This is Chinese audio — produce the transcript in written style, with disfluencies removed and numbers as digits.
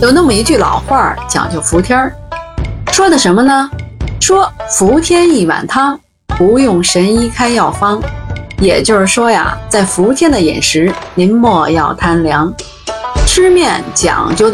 有那么一句老话讲究服天儿，说的什么呢？说服天一碗汤，不用神医开药方。也就是说呀，在服天的饮食，您莫要贪凉。吃面讲究的